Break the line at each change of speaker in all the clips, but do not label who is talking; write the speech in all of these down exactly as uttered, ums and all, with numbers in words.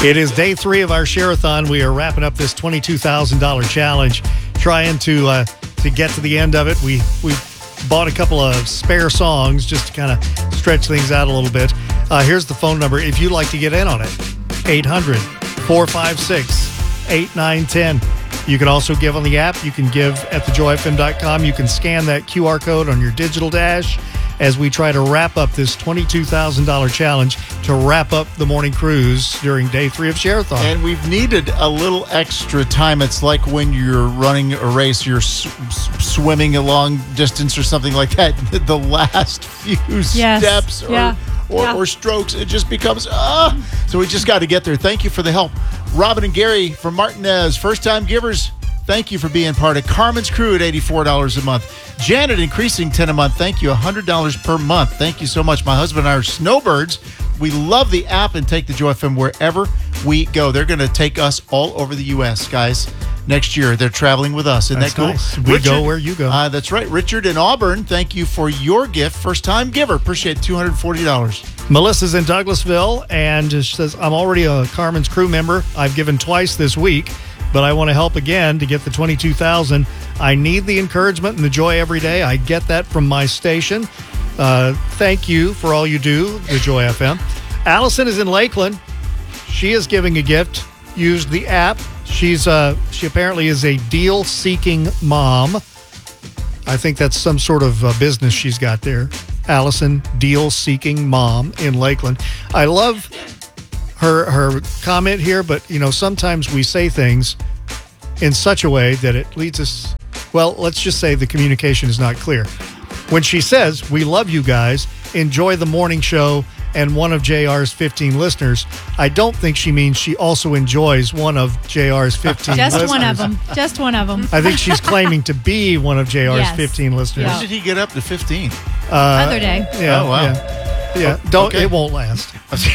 It is day three of our Share-a-thon. We are wrapping up this twenty-two thousand dollars challenge, trying to uh, to get to the end of it. We we bought a couple of spare songs just to kind of stretch things out a little bit. Uh, here's the phone number if you'd like to get in on it. eight hundred, four five six, eight nine one zero. You can also give on the app. You can give at the joy f m dot com. You can scan that Q R code on your digital dash as we try to wrap up this twenty-two thousand dollars challenge to wrap up the morning cruise during day three of Share-a-thon.
And we've needed a little extra time. It's like when you're running a race, you're s- s- swimming a long distance or something like that. The last few
Yes.
steps or,
Yeah.
or,
Yeah.
or strokes, it just becomes, ah. So we just got to get there. Thank you for the help. Robin and Gary from Martinez, first-time givers. Thank you for being part of Carmen's Crew at eighty-four dollars a month. Janet, increasing ten a month. Thank you, one hundred dollars per month. Thank you so much. My husband and I are snowbirds. We love the app and take the Joy F M wherever we go. They're going to take us all over the U S, guys. Next year, they're traveling with us. Isn't
That's
that cool?
nice. We go where you go.
Uh, that's right. Richard in Auburn, thank you for your gift. First-time giver. Appreciate two hundred forty dollars.
Melissa's in Douglasville and she says, I'm already a Carmen's Crew member. I've given twice this week, but I want to help again to get the twenty-two thousand dollars. I need the encouragement and the joy every day. I get that from my station. Uh, thank you for all you do, the Joy F M. Allison is in Lakeland. She is giving a gift. Used the app. She's uh, she apparently is a deal-seeking mom. I think that's some sort of uh, business she's got there. Allison, deal-seeking mom in Lakeland. I love her her comment here, but you know, sometimes we say things in such a way that it leads us, well, let's just say the communication is not clear. When she says, we love you guys, enjoy the morning show, and one of J R's fifteen listeners, I don't think she means she also enjoys one of J R's fifteen
Just
listeners.
one of them. Just one of them.
I think she's claiming to be one of J R's
Yes.
fifteen listeners.
Yeah.
When did he get up to fifteen?
Uh,
Other day.
Yeah,
Oh, wow.
Yeah, yeah. Don't.
okay.
It won't last.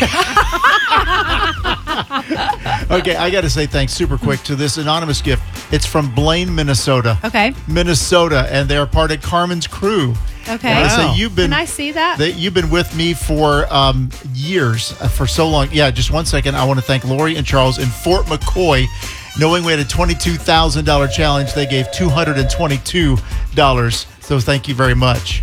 Okay, I got to say thanks super quick to this anonymous gift. It's from Blaine, Minnesota.
Okay.
Minnesota, and they're part of Carmen's Crew.
Okay.
And they
Wow.
say you've been
Can I see that?
that you've been with me for um, years, uh, for so long. Yeah, just one second. I want to thank Lori and Charles in Fort McCoy. Knowing we had a twenty-two thousand dollars challenge, they gave two hundred twenty-two dollars. So thank you very much.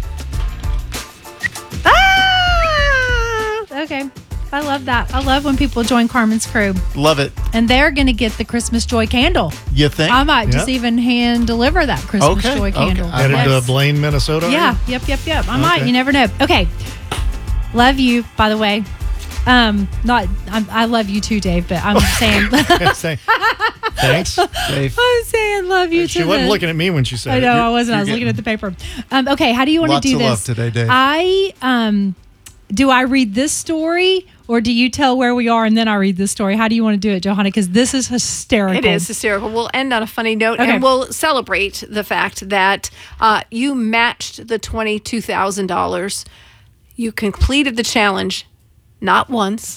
Ah! Okay. I love that. I love when people join Carmen's Crew.
Love it.
And they're going to get the Christmas Joy candle.
You think?
I might just
Yep.
even hand deliver that Christmas
Okay,
Joy
okay.
candle.
I
Headed
like-
to Blaine, Minnesota. are you?
Yeah. Yep, yep, yep. I might.
Okay.
You never know. Okay. Love you, by the way. Um, not. I'm, I love you too, Dave. But I'm saying.
Say, Thanks.
Dave.
I'm saying love you.
She
to
wasn't
the-
looking at me when she said
I
it.
know
You're-
I wasn't. I was
you're
looking at
getting-
the paper. Um, okay. How do you want
Lots
to do
of
this?
love today, Dave.
I um, do I read this story or do you tell where we are and then I read this story? How do you want to do it, Johanna? Because this is hysterical.
It is hysterical. We'll end on a funny note,
Okay.
and we'll celebrate the fact that uh, you matched the twenty-two thousand dollars. You completed the challenge not once,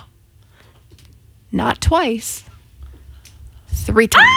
not twice, three times.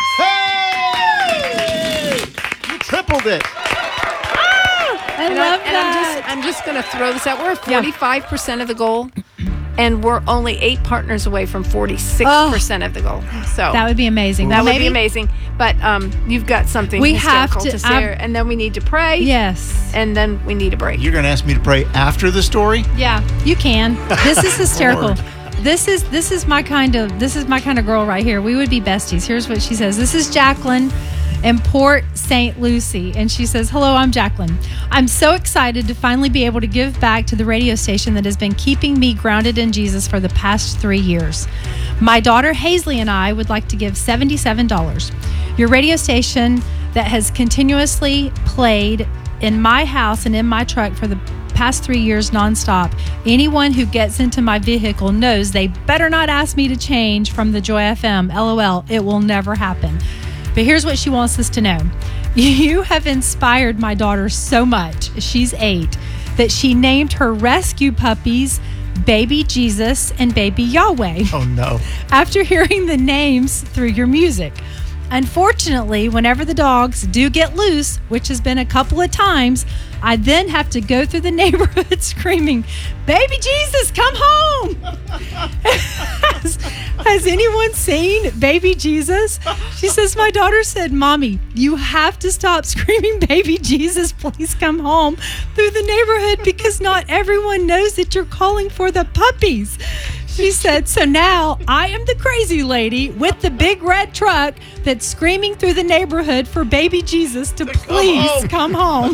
Hey! You tripled it.
I
And,
love
I, and
that.
I'm just, I'm just going to throw this out. We're at forty-five percent of the goal, and we're only eight partners away from forty-six percent of the goal. So
That would be amazing.
that would
maybe,
be amazing. But um, you've got something
We have
hysterical
to-
to, share, and then we need to pray.
Yes.
And then we need a break.
You're going to ask me to pray after the story?
Yeah, you can. This is hysterical.
Lord.
This is this is my kind of this is my kind of girl right here. We would be besties. Here's what she says. This is Jacqueline in Port Saint Lucie, and she says, "Hello, I'm Jacqueline. I'm so excited to finally be able to give back to the radio station that has been keeping me grounded in Jesus for the past three years. My daughter Hazley and I would like to give seventy-seven dollars. Your radio station that has continuously played in my house and in my truck for the past three years nonstop. Anyone who gets into my vehicle knows they better not ask me to change from the Joy F M. LOL, it will never happen." But here's what she wants us to know. You have inspired my daughter so much, she's eight, that she named her rescue puppies Baby Jesus and Baby Yahweh
Oh, no.
after hearing the names through your music. Unfortunately, whenever the dogs do get loose, which has been a couple of times, I then have to go through the neighborhood screaming, "Baby Jesus, come home!" as, as has anyone seen baby Jesus? She says, my daughter said, Mommy, you have to stop screaming, baby Jesus, please come home through the neighborhood because not everyone knows that you're calling for the puppies. She said, so now I am the crazy lady with the big red truck that's screaming through the neighborhood for baby Jesus to please come home.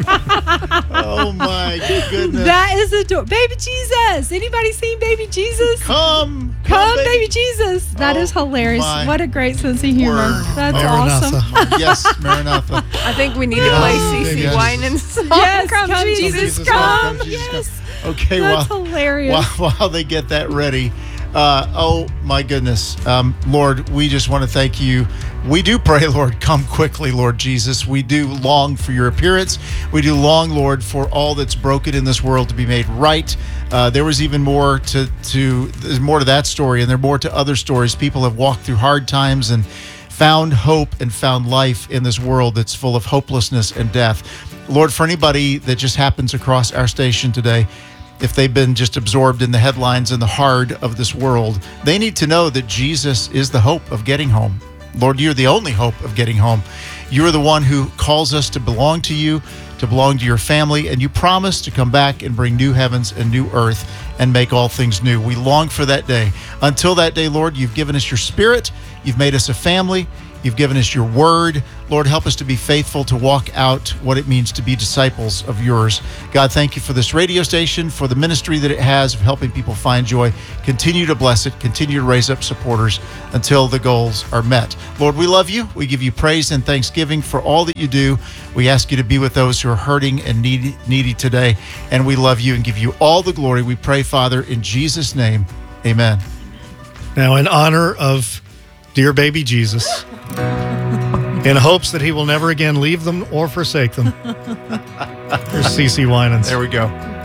Oh, my goodness.
That is adorable. Baby Jesus. Anybody seen baby Jesus?
Come.
Come, baby Jesus. That
Oh,
is hilarious.
my
What a great sense of humor.
word.
That's
Maranatha.
awesome.
Yes, Maranatha.
I think we need to play
Oh,
C C
yes.
Winans song.
Yes,
Come,
come,
Jesus,
Jesus,
come.
come. Yes.
Okay,
That's
well,
hilarious.
while, while they get that ready, uh, oh my goodness, um, Lord, we just want to thank you. We do pray, Lord, come quickly, Lord Jesus. We do long for your appearance. We do long, Lord, for all that's broken in this world to be made right. Uh, there was even more to to there's more to that story, and there are more to other stories. People have walked through hard times and found hope and found life in this world that's full of hopelessness and death. Lord, for anybody that just happens across our station today, if they've been just absorbed in the headlines and the hard of this world, they need to know that Jesus is the hope of getting home. Lord, you're the only hope of getting home. You're the one who calls us to belong to you, to belong to your family, and you promise to come back and bring new heavens and new earth and make all things new. We long for that day. Until that day, Lord, you've given us your spirit. You've made us a family. You've given us your word. Lord, help us to be faithful to walk out what it means to be disciples of yours. God, thank you for this radio station, for the ministry that it has of helping people find joy. Continue to bless it. Continue to raise up supporters until the goals are met. Lord, we love you. We give you praise and thanksgiving for all that you do. We ask you to be with those who are hurting and needy, needy today. And we love you and give you all the glory. We pray, Father, in Jesus' name. Amen.
Now, in honor of dear baby Jesus, in hopes that he will never again leave them or forsake them, here's C C Winans.
There we go.